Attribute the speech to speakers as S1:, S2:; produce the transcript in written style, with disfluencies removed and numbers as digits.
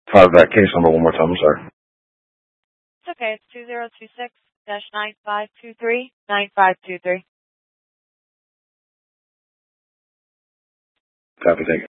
S1: Try that case number one more time, I'm sorry.
S2: It's okay. It's 2026-9523-9523.
S1: Copy, thank you.